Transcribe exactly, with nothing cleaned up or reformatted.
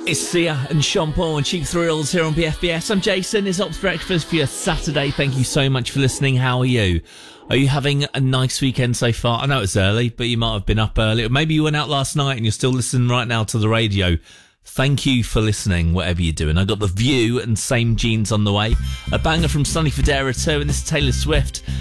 It's Sia and Sean Paul and Cheap Thrills here on B F B S. I'm Jason. It's Ops Breakfast for your Saturday. Thank you so much for listening. How are you? Are you having a nice weekend so far? I know it's early, but you might have been up early. Or maybe you went out last night and you're still listening right now to the radio. Thank you for listening, whatever you're doing. I got The View and Same Jeans on the way. A banger from Sonny Fodera too, and this is Taylor Swift